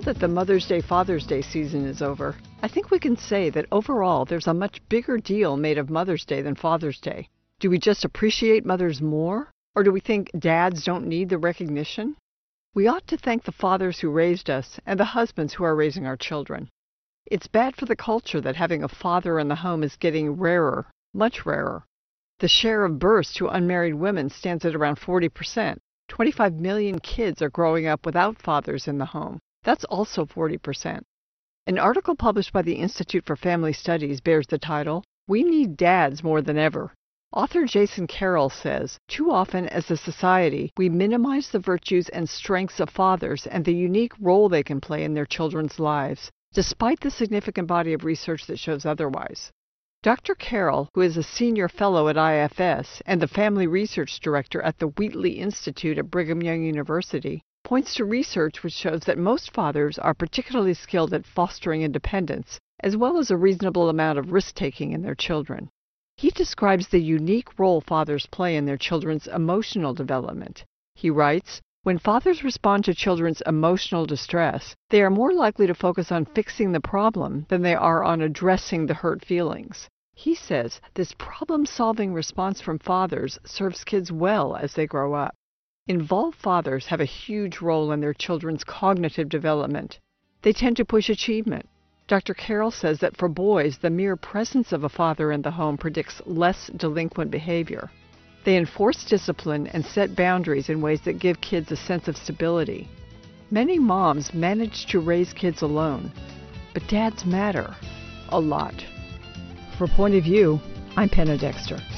that the Mother's Day, Father's Day season is over, I think we can say that overall there's a much bigger deal made of Mother's Day than Father's Day. Do we just appreciate mothers more? Or do we think dads don't need the recognition? We ought to thank the fathers who raised us and the husbands who are raising our children. It's bad for the culture that having a father in the home is getting rarer, much rarer. The share of births to unmarried women stands at around 40%. 25 million kids are growing up without fathers in the home. That's also 40%. An article published by the Institute for Family Studies bears the title, "We Need Dads More Than Ever." Author Jason Carroll says, too often as a society, we minimize the virtues and strengths of fathers and the unique role they can play in their children's lives, despite the significant body of research that shows otherwise. Dr. Carroll, who is a senior fellow at IFS and the family research director at the Wheatley Institute at Brigham Young University, points to research which shows that most fathers are particularly skilled at fostering independence, as well as a reasonable amount of risk-taking in their children. He describes the unique role fathers play in their children's emotional development. He writes, "When fathers respond to children's emotional distress, they are more likely to focus on fixing the problem than they are on addressing the hurt feelings." He says this problem-solving response from fathers serves kids well as they grow up. Involved fathers have a huge role in their children's cognitive development. They tend to push achievement. Dr. Carroll says that for boys, the mere presence of a father in the home predicts less delinquent behavior. They enforce discipline and set boundaries in ways that give kids a sense of stability. Many moms manage to raise kids alone, but dads matter a lot. For Point of View, I'm Penna Dexter.